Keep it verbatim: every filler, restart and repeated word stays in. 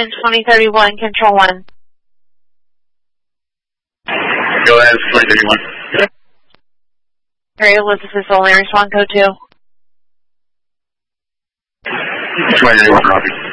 twenty thirty-one, Control one. Go ahead, twenty thirty-one. Area Elizabeth only, respond code two. twenty thirty-one, copy.